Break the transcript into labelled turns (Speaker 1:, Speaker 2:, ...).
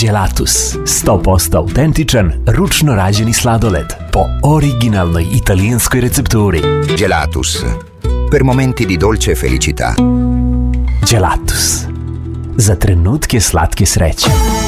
Speaker 1: Gelatus, 100% autentičan, ručno rađeni sladoled po originalnoj italijanskoj recepturi.
Speaker 2: Gelatus, per momenti di dolce felicità.
Speaker 1: Gelatus, za trenutke slatke sreće.